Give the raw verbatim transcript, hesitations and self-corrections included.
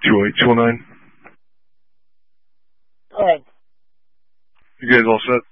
two eight two nine. All right. You guys all set?